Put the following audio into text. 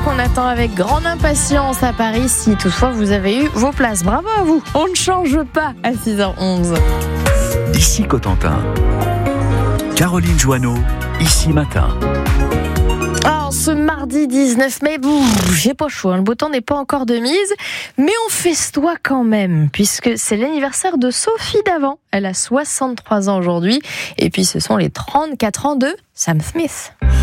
qu'on attend avec grande impatience à Paris si toutefois vous avez eu vos places. Bravo à vous, on ne change pas à 6h11. Ici Cotentin. Caroline Joanneau, ici matin. Alors ce mardi 19 mai, j'ai pas chaud, le beau temps n'est pas encore de mise, mais on festoie quand même, puisque c'est l'anniversaire de Sophie Davant. Elle a 63 ans aujourd'hui, et puis ce sont les 34 ans de Sam Smith.